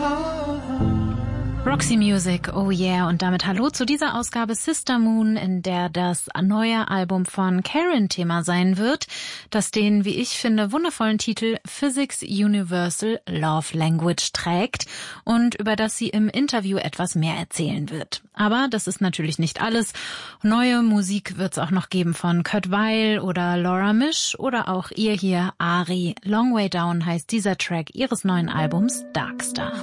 Roxy Music, oh yeah, und damit hallo zu dieser Ausgabe Sister Moon, in der das neue Album von Karen Thema sein wird, das den, wie ich finde, wundervollen Titel Physics Universal Love Language trägt und über das sie im Interview etwas mehr erzählen wird. Aber das ist natürlich nicht alles. Neue Musik wird es auch noch geben von Kurt Weill oder Laura Misch oder auch ihr hier, Ari. Long Way Down heißt dieser Track ihres neuen Albums Darkstar.